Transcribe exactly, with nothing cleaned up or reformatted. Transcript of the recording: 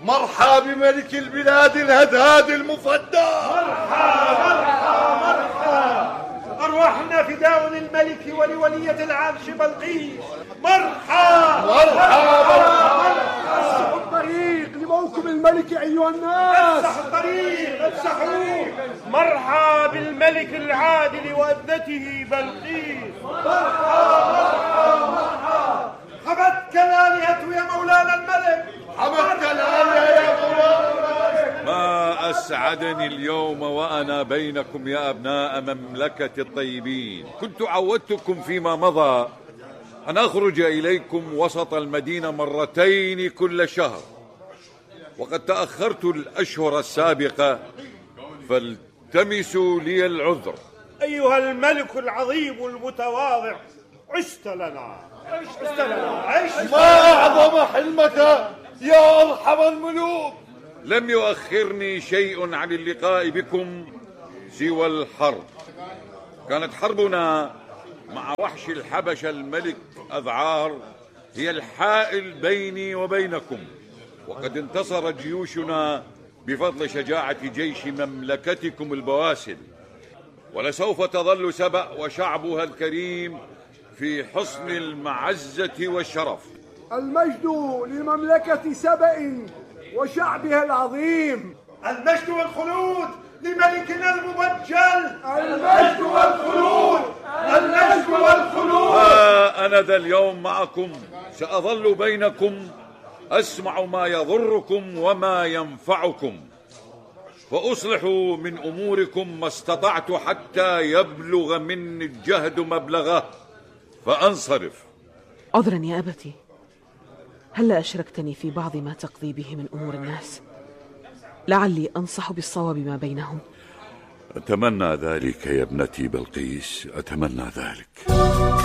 مرحى بملك البلاد الهدهاد المفدى. مرحى مرحى مرحى، أرواحنا فداء للملك ولولية العرش بلقيس. مرحى مرحى مرحى. افسحوا الطريق لموكب الملك أيها الناس، افسحوا الطريق افسحوه. مرحى بالملك العادل وابنته بلقيس. مرحى مرحى مرحى، حمدك الآلهة يا مولانا الملك. حمدك الآلهة يا مولانا الملك. ما أسعدني اليوم وأنا بينكم يا أبناء مملكة الطيبين. كنت عودتكم فيما مضى أن أخرج إليكم وسط المدينة مرتين كل شهر، وقد تأخرت الأشهر السابقة فالتمسوا لي العذر. أيها الملك العظيم المتواضع، عشت لنا عشت لنا عشت. ما أعظم حلمك يا أرحم الملوك. لم يؤخرني شيء عن اللقاء بكم سوى الحرب. كانت حربنا مع وحش الحبشة الملك أذعار هي الحائل بيني وبينكم، وقد انتصر جيوشنا بفضل شجاعة جيش مملكتكم البواسل. ولسوف تظل سبأ وشعبها الكريم في حصن المعزة والشرف. المجد لمملكة سبأ وشعبها العظيم. المجد والخلود لملكنا المبجل. المجد والخلود، المجد والخلود. ها أنا ذا اليوم معكم، سأظل بينكم أسمع ما يضركم وما ينفعكم، وأصلح من أموركم ما استطعت حتى يبلغ مني الجهد مبلغه فأنصرف. عذرا يا أبتي، هل أشركتني في بعض ما تقضي به من أمور الناس؟ لعلي أنصح بالصواب ما بينهم. أتمنى ذلك يا ابنتي بلقيس، أتمنى ذلك.